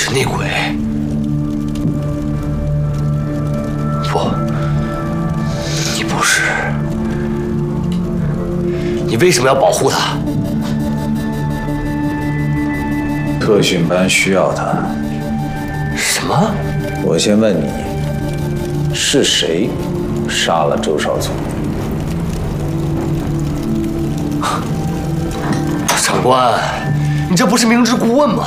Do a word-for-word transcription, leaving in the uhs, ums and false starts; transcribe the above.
是内鬼？不，你不是。你为什么要保护他？ 特训班需要他。 什么？ 我先问你，是谁杀了周少聪？ 长官，你这不是明知故问吗？